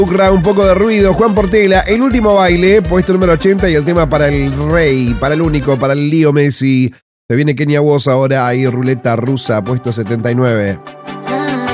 Un poco de ruido, Juan Portela, el último baile, puesto número 80 y el tema para el rey, para el único, para el Lío Messi. Se viene Kenia Woz ahora ahí, ruleta rusa, puesto 79.